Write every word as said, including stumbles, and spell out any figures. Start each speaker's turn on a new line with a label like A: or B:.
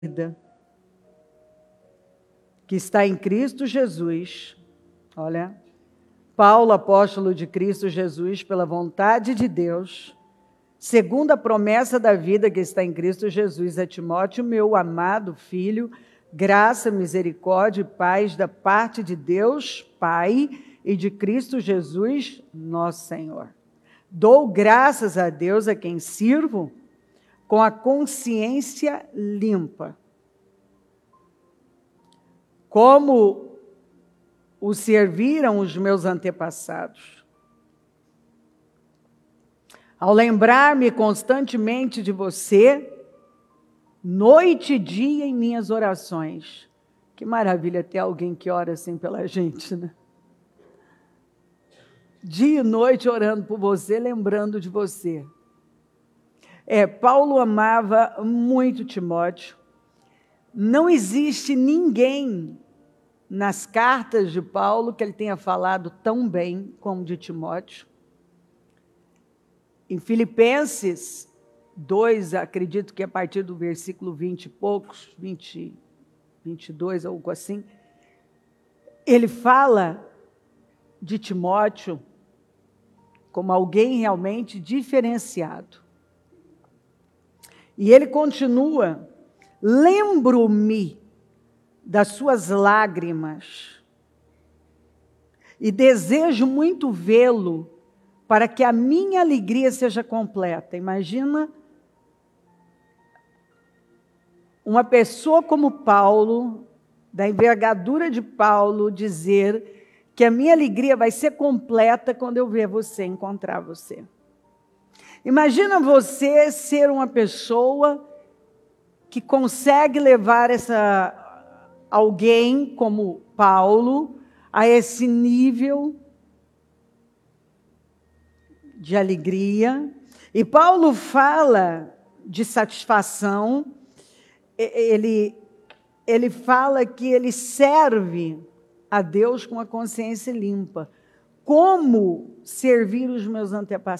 A: vida que está em Cristo Jesus. Olha, Paulo, apóstolo de Cristo Jesus, pela vontade de Deus, segundo a promessa da vida que está em Cristo Jesus, a Timóteo, meu amado filho, graça, misericórdia e paz da parte de Deus, Pai, e de Cristo Jesus, nosso Senhor. Dou graças a Deus a quem sirvo com a consciência limpa, como o serviram os meus antepassados. Ao lembrar-me constantemente de você, noite e dia em minhas orações. Que maravilha ter alguém que ora assim pela gente, né? Dia e noite orando por você, lembrando de você. É, Paulo amava muito Timóteo. Não existe ninguém nas cartas de Paulo que ele tenha falado tão bem como de Timóteo. Em Filipenses dois, acredito que a partir do versículo vinte e poucos, vinte, vinte e dois, algo assim, ele fala de Timóteo como alguém realmente diferenciado. E ele continua: lembro-me das suas lágrimas e desejo muito vê-lo para que a minha alegria seja completa. Imagina uma pessoa como Paulo, da envergadura de Paulo, dizer que a minha alegria vai ser completa quando eu ver você, encontrar você. Imagina você ser uma pessoa que consegue levar essa alguém como Paulo a esse nível de alegria. E Paulo fala de satisfação, ele, ele fala que ele serve a Deus com a consciência limpa. Como servir os meus antepassados?